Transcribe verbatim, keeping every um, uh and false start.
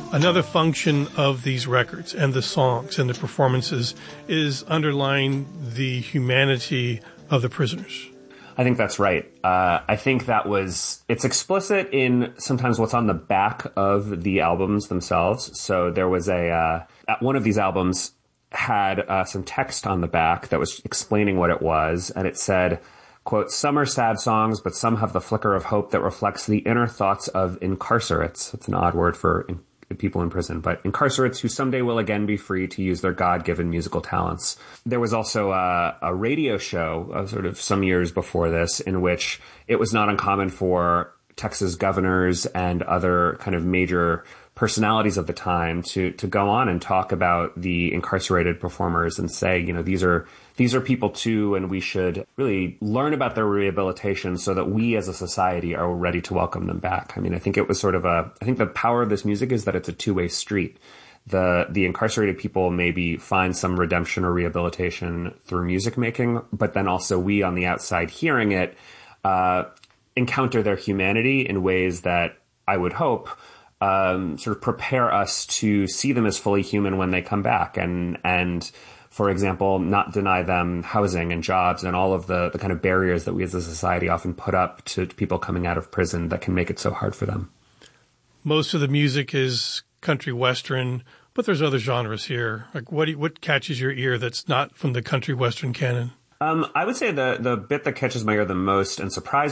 Another function of these records and the songs and the performances is underlying the humanity of the prisoners. I think that's right. Uh, I think that was, it's explicit in sometimes what's on the back of the albums themselves. So there was a, uh, at one of these albums had uh, some text on the back that was explaining what it was. And it said, quote, "Some are sad songs, but some have the flicker of hope that reflects the inner thoughts of incarcerates." That's an odd word for in- people in prison, but incarcerates who someday will again be free to use their God-given musical talents. There was also a, a radio show uh, sort of some years before this in which it was not uncommon for Texas governors and other kind of major personalities of the time to to go on and talk about the incarcerated performers and say, you know, these are these are people too, and we should really learn about their rehabilitation so that we as a society are ready to welcome them back. I mean, I think it was sort of a, I think the power of this music is that it's a two-way street. The the incarcerated people maybe find some redemption or rehabilitation through music making, but then also we on the outside hearing it uh, encounter their humanity in ways that I would hope um, sort of prepare us to see them as fully human when they come back, and and for example, not deny them housing and jobs and all of the, the kind of barriers that we as a society often put up to people coming out of prison that can make it so hard for them. Most of the music is country western, but there's other genres here. Like what do you, what catches your ear that's not from the country western canon? Um, I would say the the bit that catches my ear the most and surprised